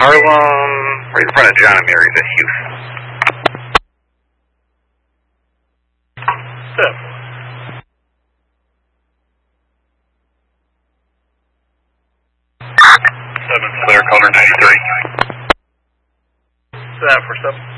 Harlem, right in front of John and Mary's at Houston. 7 clear, color 93. That for 7.